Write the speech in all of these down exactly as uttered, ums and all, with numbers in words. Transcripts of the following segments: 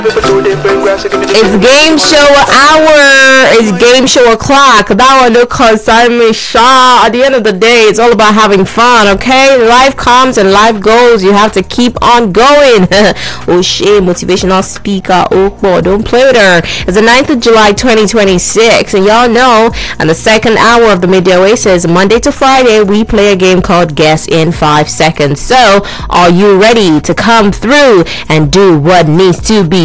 It's game show hour. It's game show o'clock. That one don't concern me, Shaw. At the end of the day, it's all about having fun, okay? Life comes and life goes. You have to keep on going. Oh shit, motivational speaker. Oh boy, don't play with her. It's the ninth of July, twenty twenty-six, and y'all know on the second hour of the Midday Oasis, Monday to Friday, we play a game called Guess in Five Seconds. So, are you ready to come through and do what needs to be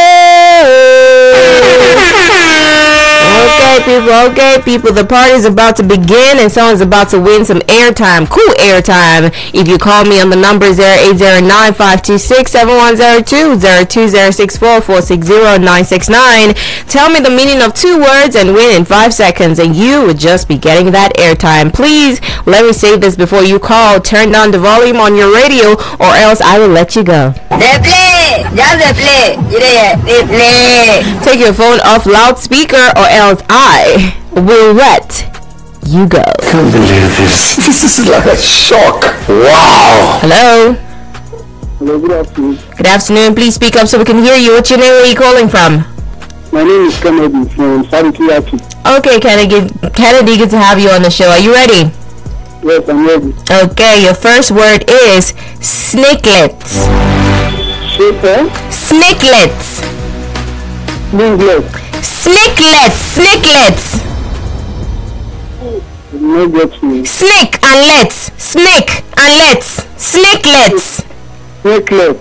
Okay, people, okay, people, the party's about to begin and someone's about to win some airtime, cool airtime. If you call me on the number zero eight zero nine, five two six, seven one zero two, zero two zero six four, four six zero, nine six nine, tell me the meaning of two words and win in five seconds and you would just be getting that airtime. Please, let me say this before you call, turn down the volume on your radio or else I will let you go. They play, just they play, yeah, they play. Take your phone off loudspeaker or else I will let you go. I can't believe this. This is like a shock. Wow. Hello. Hello, good afternoon. Good afternoon. Please speak up so we can hear you. What's your name? Where are you calling from? My name is Kennedy from Sarikiyaki. Okay, Kennedy. Kennedy, good to have you on the show. Are you ready? Yes, I'm ready. Okay, your first word is snakelets. Shaker? Snakelets. Singlet. Snakelets. Snakelets. No get me. Snake and let's. Snake and let's. Snakelets. Snakelet.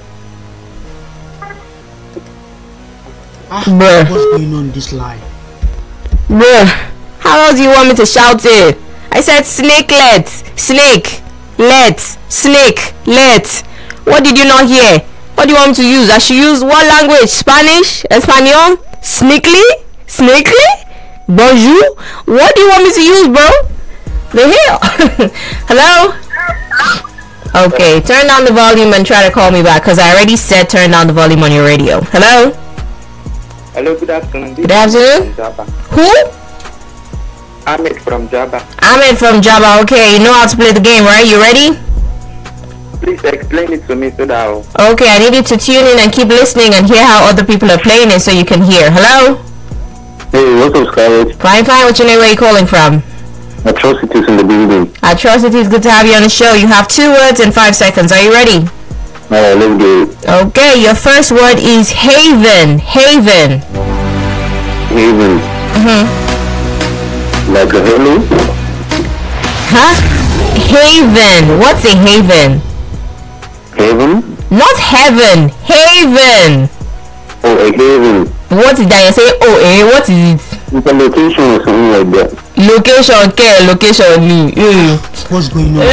Ah, Bruh. what's going on this line? Bruh. How else do you want me to shout it? I said snakelets. Snake. Let's. Snake. Let's. What did you not hear? What do you want me to use? I should use what language? Spanish? Espanol? Sneakly? Snakely? Bonjour? What do you want me to use, bro? The hell? Hello? Okay, turn down the volume and try to call me back because I already said turn down the volume on your radio. Hello? Hello, good afternoon. This Good afternoon. is from Java. Who? Ahmed from Java. Ahmed from Java. Okay, you know how to play the game, right? You ready? Please explain it to me so that I'll... Okay, I need you to tune in and keep listening and hear how other people are playing it so you can hear. Hello? Hey, what's up, Scarlett? Fine, fine. What's your name? Where are you calling from? Atrocities in the building. Atrocities, good to have you on the show. You have two words in five seconds. Are you ready? Alright, let's go. Okay, your first word is haven. Haven. Haven. Mm-hmm. Like a hello? Huh? Haven. What's a haven? Haven? Not heaven. Haven. Oh, a haven. What is that? You say, oh, eh, what is it? It's a location or something like that. Location, care, location, me. Mm. What's going on?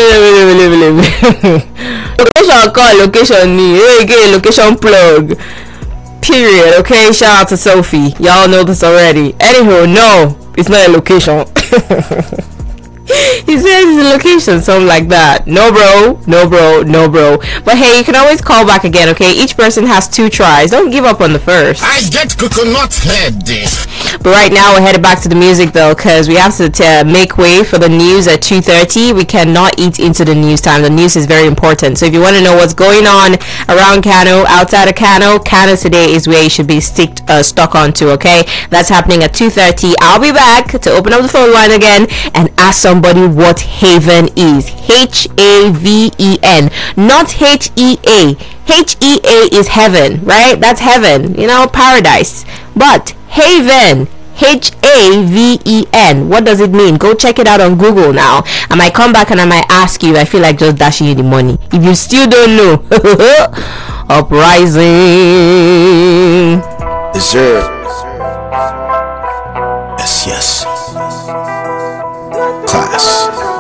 Location call, location me. Hey, get location plug. Period. Okay, shout out to Sophie. Y'all know this already. Anywho, no, it's not a location. He says it's a location, something like that. No bro, no bro, no bro. But hey, you can always call back again, okay? Each person has two tries. Don't give up on the first. I get coconut head. But right now we're headed back to the music though, because we have to t- make way for the news at two thirty. We cannot eat into the news time. The news is very important. So if you want to know what's going on around Kano, outside of Kano, Kano today is where you should be stick, uh, stuck onto, okay? That's happening at two thirty. I'll be back to open up the phone line again and ask somebody what haven is. H A V E N, not H E A. H E A is heaven, right? That's heaven, you know, paradise. But haven, H A V E N, what does it mean? Go check it out on Google now. I might come back and I might ask you. I feel like just dashing you the money if you still don't know. Uprising. Deserve. Yes, yes. Class.